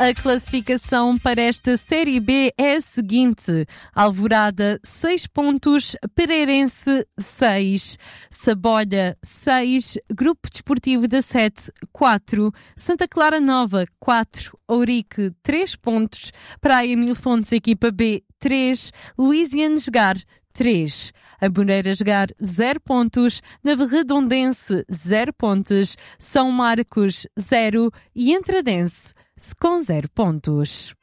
A classificação para esta Série B é a seguinte: Alvorada 6 pontos, Pereirense 6, Sabolha 6, Grupo Desportivo da Sete 4, Santa Clara Nova 4, Ourique 3 pontos, Praia Mil Fontes equipa B 3, Luisiana Jogar 3, Amoreira Jogar 0 pontos, Navarredondense 0 pontos, São Marcos 0 e Entradense com 0 pontos.